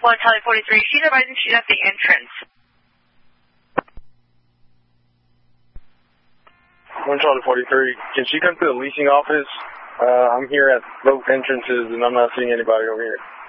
1 Charlie 43, she's advising she's at the entrance. 1 Charlie 43, can she come to the leasing office? I'm here at both entrances and I'm not seeing anybody over here.